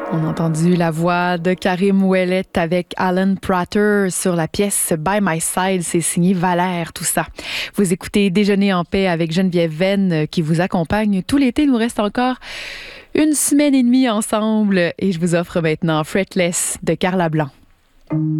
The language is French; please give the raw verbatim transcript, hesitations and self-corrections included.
On a entendu la voix de Karim Ouellet avec Alan Prater sur la pièce By My Side. C'est signé Valère, tout ça. Vous écoutez Déjeuner en paix avec Geneviève Venn qui vous accompagne tout l'été. Il nous reste encore une semaine et demie ensemble et je vous offre maintenant Fretless de Carla Blanc.